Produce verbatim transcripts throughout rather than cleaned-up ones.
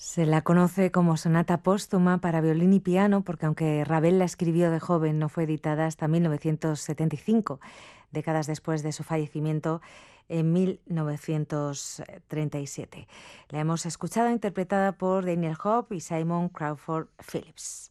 Se la conoce como sonata póstuma para violín y piano porque aunque Ravel la escribió de joven, no fue editada hasta mil novecientos setenta y cinco, décadas después de su fallecimiento en mil novecientos treinta y siete. La hemos escuchado interpretada por Daniel Hope y Simon Crawford Phillips.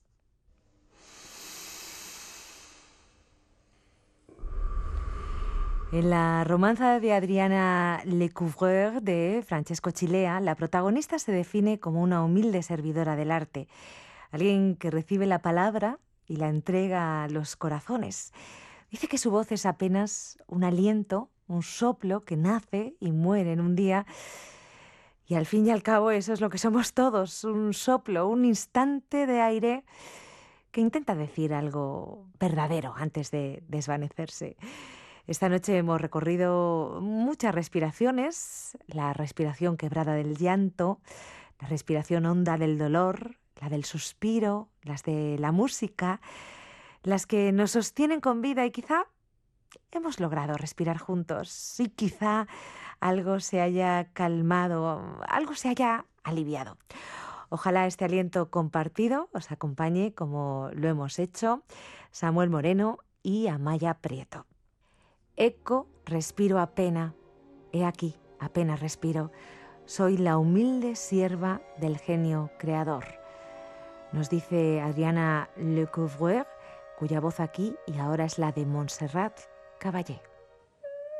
En la romanza de Adriana Lecouvreur de Francesco Cilea, la protagonista se define como una humilde servidora del arte, alguien que recibe la palabra y la entrega a los corazones. Dice que su voz es apenas un aliento, un soplo que nace y muere en un día. Y al fin y al cabo eso es lo que somos todos, un soplo, un instante de aire que intenta decir algo verdadero antes de desvanecerse. Esta noche hemos recorrido muchas respiraciones, la respiración quebrada del llanto, la respiración honda del dolor, la del suspiro, las de la música, las que nos sostienen con vida y quizá hemos logrado respirar juntos y quizá algo se haya calmado, algo se haya aliviado. Ojalá este aliento compartido os acompañe como lo hemos hecho Samuel Moreno y Amaya Prieto. Eco, respiro apenas, he aquí, apenas respiro, soy la humilde sierva del genio creador. Nos dice Adriana Lecouvreur, cuya voz aquí y ahora es la de Montserrat Caballé.